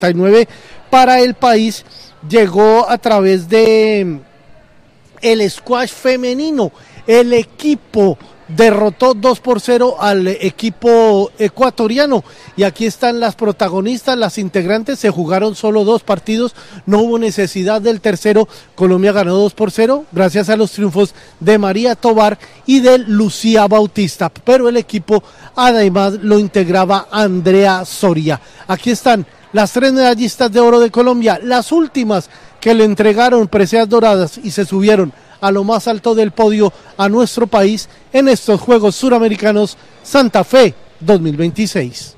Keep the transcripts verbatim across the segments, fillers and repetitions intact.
setenta y nueve para el país llegó a través de el squash femenino. El equipo derrotó dos por cero al equipo ecuatoriano y aquí están las protagonistas, las integrantes. Se jugaron solo dos partidos, no hubo necesidad del tercero. Colombia ganó dos por cero gracias a los triunfos de María Tobar y de Lucía Bautista, pero el equipo además lo integraba Andrea Soria. Aquí están las tres medallistas de oro de Colombia, las últimas que le entregaron preseas doradas y se subieron a lo más alto del podio a nuestro país en estos Juegos Suramericanos Santa Fe dos mil veintiséis.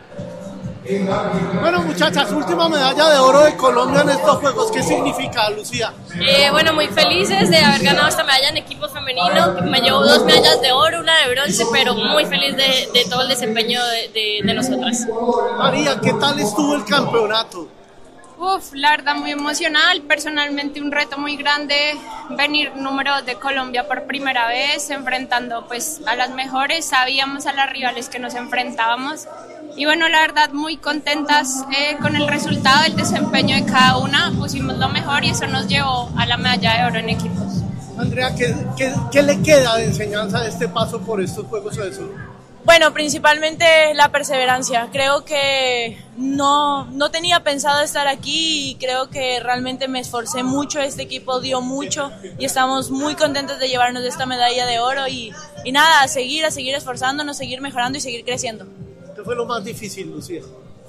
Bueno, muchachas, última medalla de oro de Colombia en estos Juegos. ¿Qué significa, Lucía? Eh, bueno, muy felices de haber ganado esta medalla en equipo femenino. Me llevo dos medallas de oro, una de bronce, pero muy feliz de, de todo el desempeño de, de, de nosotras. María, ¿qué tal estuvo el campeonato? Uf, la verdad muy emocional, personalmente un reto muy grande, venir número dos de Colombia por primera vez, enfrentando pues a las mejores, sabíamos a las rivales que nos enfrentábamos y bueno, la verdad muy contentas eh, con el resultado del desempeño de cada una, pusimos lo mejor y eso nos llevó a la medalla de oro en equipos. Andrea, ¿qué, qué, qué le queda de enseñanza de este paso por estos Juegos de Sur? Bueno, principalmente la perseverancia. Creo que no, no tenía pensado estar aquí y creo que realmente me esforcé mucho, este equipo dio mucho y estamos muy contentos de llevarnos esta medalla de oro y, y nada, a seguir, a seguir esforzándonos, seguir mejorando y seguir creciendo. ¿Qué fue lo más difícil, Lucía?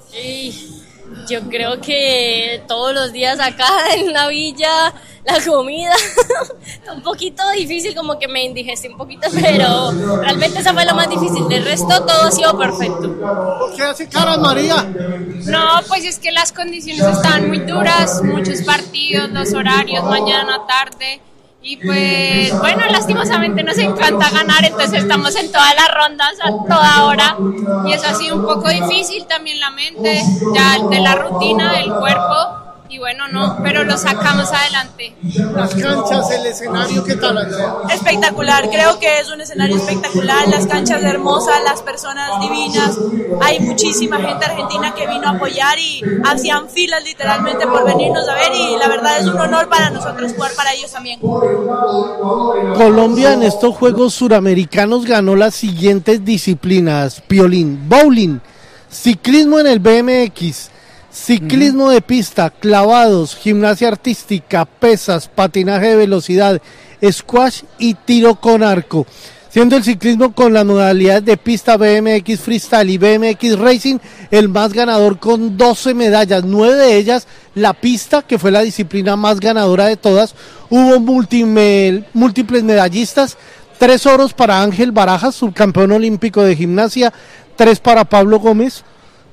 Sí, yo creo que todos los días acá en la villa, la comida, un poquito difícil, como que me indigesté un poquito, pero realmente esa fue lo más difícil, del resto todo ha sido perfecto. ¿Por qué hace caras, María? No, pues es que las condiciones estaban muy duras, muchos partidos, los horarios, mañana, tarde. Y pues, bueno, lastimosamente nos encanta ganar, entonces estamos en todas las rondas a toda hora y eso ha sido un poco difícil, también la mente, ya de la rutina, del cuerpo y bueno, no, pero lo sacamos adelante. Las canchas, el escenario, ¿qué tal, Andrea? Espectacular, creo que es un escenario espectacular, las canchas hermosas, las personas divinas, hay muchísima gente argentina que vino a apoyar y hacían filas literalmente por venirnos a ver y la verdad es un honor para nosotros jugar para ellos también. Colombia en estos Juegos Suramericanos ganó las siguientes disciplinas: violín, bowling, ciclismo en el B M X, ciclismo uh-huh. de pista, clavados, gimnasia artística, pesas, patinaje de velocidad, squash y tiro con arco. Siendo el ciclismo con las modalidades de pista B M X Freestyle y B M X Racing el más ganador con doce medallas, nueve de ellas la pista, que fue la disciplina más ganadora de todas. Hubo múltiples, múltiples medallistas, tres oros para Ángel Barajas, subcampeón olímpico de gimnasia, tres para Pablo Gómez,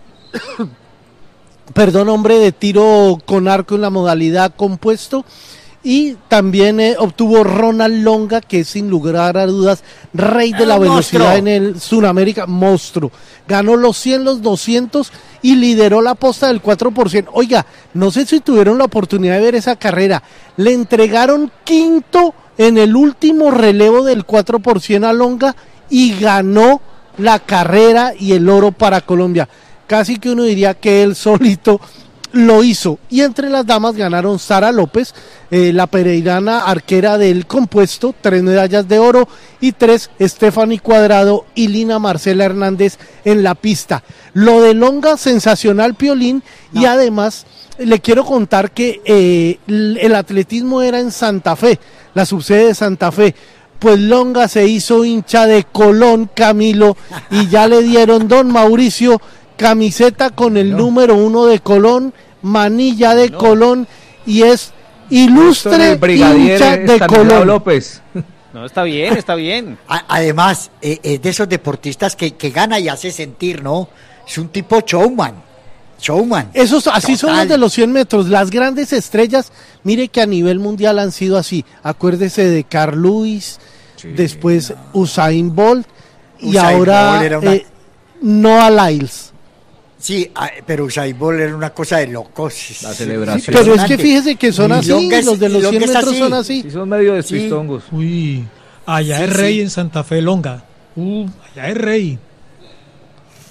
perdón, hombre de tiro con arco en la modalidad compuesto. Y también eh, obtuvo Ronald Longa, que es sin lugar a dudas rey de la velocidad en el Sudamérica, monstruo. Ganó los cien, los doscientos y lideró la posta del cuatro por ciento. Oiga, no sé si tuvieron la oportunidad de ver esa carrera. Le entregaron quinto en el último relevo del cuatro por ciento a Longa y ganó la carrera y el oro para Colombia. Casi que uno diría que él solito lo hizo. Y entre las damas ganaron Sara López, eh, la pereirana arquera del compuesto, tres medallas de oro, y tres Stephanie Cuadrado y Lina Marcela Hernández en la pista. Lo de Longa, sensacional, Piolín, no. Y además le quiero contar que eh, el atletismo era en Santa Fe, la subsede de Santa Fe. Pues Longa se hizo hincha de Colón, Camilo, y ya le dieron, don Mauricio, camiseta con el no. número uno de Colón, manilla de no. Colón, y es ilustre hincha de Colón. López. No, está bien, está bien. Además, eh, es de esos deportistas que, que gana y hace sentir, ¿no? Es un tipo showman. Showman. Esos, así Total. Son los de los cien metros. Las grandes estrellas, mire que a nivel mundial han sido así. Acuérdese de Carl Lewis, sí, después no. Usain Bolt, y Usain ahora una... eh, Noah Lyles. Sí, pero Usain Bolt era una cosa de locos. La celebración. Sí, pero es que fíjese que son así, Longa, los de los cien metros así. Son así. Sí, son medio despistongos. Sí. Uy, allá sí, es rey sí. en Santa Fe, Longa. Uh, allá es rey.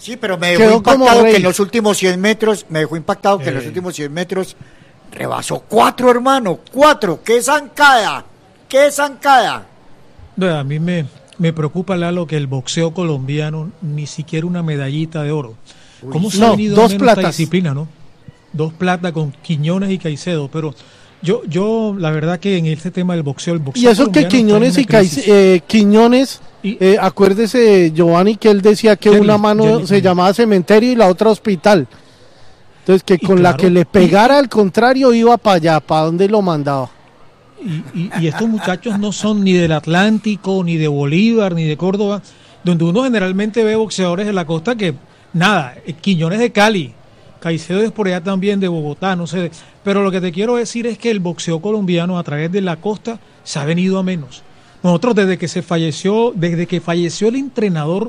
Sí, pero me dejó Quedó como impactado rey. que en los últimos cien metros, me dejó impactado que en los Eh. últimos cien metros rebasó cuatro, hermano, cuatro. ¡Qué zancada! ¡Qué zancada! No, a mí me, me preocupa, Lalo, que el boxeo colombiano ni siquiera una medallita de oro. ¿Cómo se No, ha venido dos menos esta platas. disciplina, no? Dos platas con Quiñones y Caicedo, pero yo, yo la verdad que en este tema del boxeo, el boxeo Y eso que colombiano está en Quiñones una y Caice- crisis. eh, Quiñones, Y- eh, acuérdese, Giovanni, que él decía que Kelly, una mano Kelly, se sí. llamaba cementerio y la otra hospital. Entonces, que Y con la claro, que le pegara al contrario iba para allá, para donde lo mandaba. Y, y- y estos muchachos no son ni del Atlántico, ni de Bolívar, ni de Córdoba, donde uno generalmente ve boxeadores de la costa que, nada, eh, Quiñones de Cali, Caicedo es por allá también de Bogotá, no sé. Pero lo que te quiero decir es que el boxeo colombiano a través de la costa se ha venido a menos. Nosotros desde que se falleció, desde que falleció el entrenador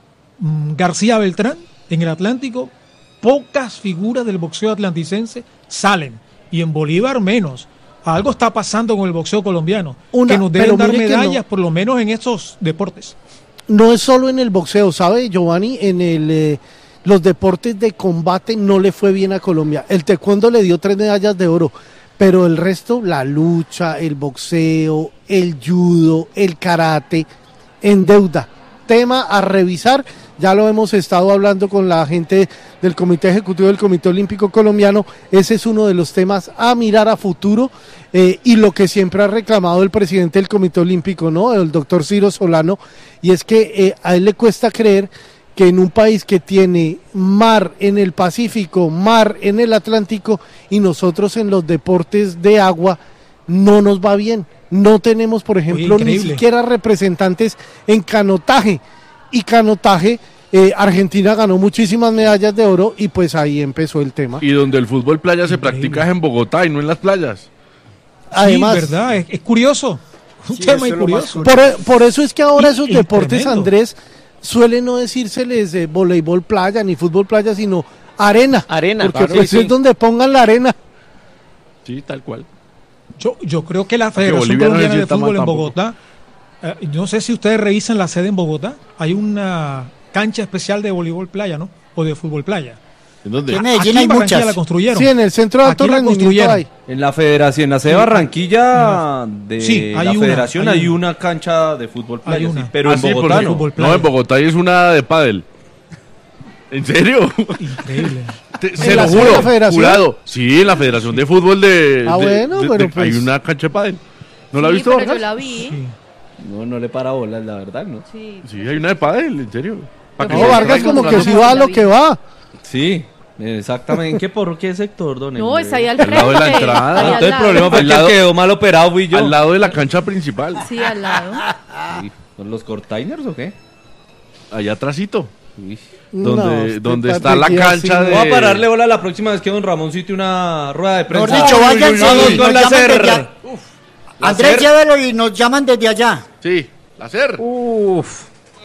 mm, García Beltrán en el Atlántico, pocas figuras del boxeo atlanticense salen. Y en Bolívar menos. Algo está pasando con el boxeo colombiano. Una- que nos deben pero dar mire que medallas, no. por lo menos en estos deportes. No es solo en el boxeo, ¿sabe, Giovanni? En el, eh, los deportes de combate no le fue bien a Colombia. El taekwondo le dio tres medallas de oro, pero el resto, la lucha, el boxeo, el judo, el karate, en deuda. Tema a revisar, ya lo hemos estado hablando con la gente del Comité Ejecutivo del Comité Olímpico Colombiano, ese es uno de los temas a mirar a futuro, eh, y lo que siempre ha reclamado el presidente del Comité Olímpico, ¿no? El doctor Ciro Solano, y es que eh, a él le cuesta creer que en un país que tiene mar en el Pacífico, mar en el Atlántico, y nosotros en los deportes de agua, no nos va bien. No tenemos, por ejemplo, ni increíble. siquiera representantes en canotaje. Y canotaje, eh, Argentina ganó muchísimas medallas de oro y pues ahí empezó el tema. Y donde el fútbol playa se Increíble. practica es en Bogotá y no en las playas. Además, sí, verdad, es, es curioso. Un Sí, tema eso muy es lo más curioso. por, e- por eso es que ahora Y- esos y deportes, tremendo. Andrés, suelen no decírseles de voleibol playa ni fútbol playa, sino arena. Arena, Porque claro, pues sí, es sí. donde pongan la arena. Sí, tal cual. Yo, yo creo que la Federación Bolivia no se Colombiana de sienta Fútbol mal en tampoco. Bogotá, eh, no sé si ustedes revisan la sede en Bogotá, hay una cancha especial de voleibol playa, ¿no? O de fútbol playa. ¿En dónde? En Aquí Medellín en hay Barranquilla muchas. la construyeron. Sí, en el centro de alto Aquí la rendimiento construyeron. hay. En la federación, en la sede de Barranquilla de Sí, hay la una, federación hay hay una. una cancha de fútbol playa, Hay una. sí, pero Ah, en sí, Bogotá porque- no. Fútbol No, playa. en Bogotá es una de pádel. ¿En serio? Increíble. Te- se la lo sede de la juro, federación? jurado. Sí, en la Federación de Fútbol de... Ah, de- bueno, de- pero de- pues- Hay una cancha de pádel. ¿No la ha Sí, visto, pero yo Vargas? la vi. Sí. No, no le para bolas, la verdad, ¿no? Sí. Sí, hay una de pádel, en serio. Pa' que No, se Vargas distraigan como un que rato. sí va a lo que va. Sí, exactamente. ¿En qué porro, qué sector, don No, Emilio? es ahí al Al lado de la frente, entrada. ahí al Entonces el lado. problema fue Al que el lado- que quedó mal operado fui yo. Al lado de la cancha principal. Sí, al lado. Sí. ¿Son los containers o qué? Allá atrásito. Uy. Donde, No, usted donde está está la metido así, cancha ¿no? de... Voy a pararle bola la próxima vez que don Ramón cite una rueda de prensa. Mejor dicho, Uy, váyanse uy, uy, y uy, nos con la llaman C R. desde a- La Andrés, C R. llévelo y nos llaman desde allá. Sí, la C E R. Uf.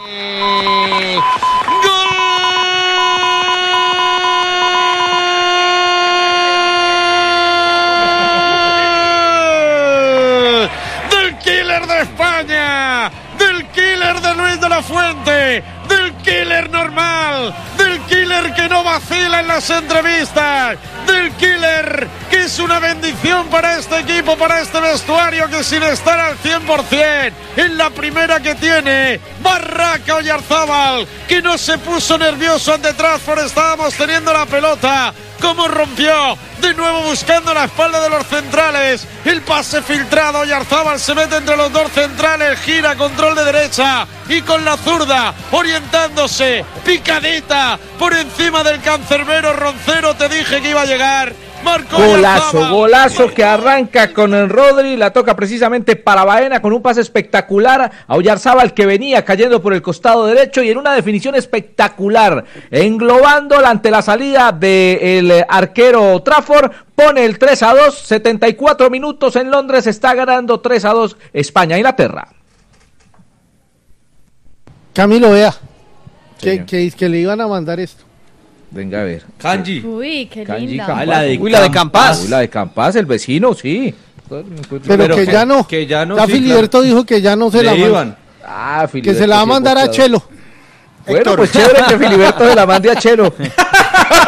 Del killer de España, del killer de Luis de la Fuente, del killer normal, del killer que no vacila en las entrevistas, del killer que es una bendición para este equipo, para este vestuario, que sin estar al cien por cien, en la primera que tiene, Barraca Oyarzábal, que no se puso nervioso ante Trasford, estábamos teniendo la pelota, cómo rompió, de nuevo buscando la espalda de los centrales, el pase filtrado, Oyarzábal se mete entre los dos centrales, gira, control de derecha, y con la zurda, orientándose, picadita, por encima del cancerbero Roncero, te dije que iba a llegar, marcó Golazo, Oyarzábal. golazo que arranca con el Rodri, la toca precisamente para Baena con un pase espectacular a Oyarzábal que venía cayendo por el costado derecho y en una definición espectacular, englobándola ante la salida del arquero Trafford, pone el tres a dos, setenta y cuatro minutos en Londres, está ganando tres a dos España-Inglaterra. Camilo, vea, que, Señor. que, que le iban a mandar esto. Venga a ver. Kanji. Uy, qué Kanji linda. Campas. Ah, la de- Uy, la de Campas. Campas. Uy, la de Campas, el vecino, sí. Pero, Pero que, que- ya no. que ya no, Ya sí, Filiberto dijo que ya no se la Le manda. iban. Ah, Que se la va a mandar a Chelo. Bueno, pues chévere que Filiberto se la mande a Chelo.